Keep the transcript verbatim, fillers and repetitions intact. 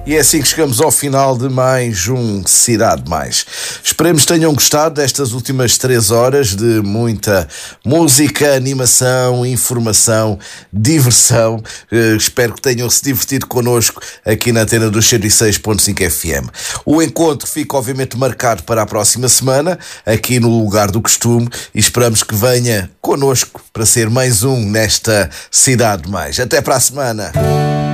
E é assim que chegamos ao final de mais um Cidade Mais. Esperemos que tenham gostado destas últimas três horas de muita música, animação, informação, diversão. Uh, espero que tenham se divertido connosco aqui na antena dos cento e seis ponto cinco F M. O encontro fica obviamente marcado para a próxima semana, aqui no lugar do costume, e esperamos que venha connosco para ser mais um nesta Cidade Mais. Até para a semana.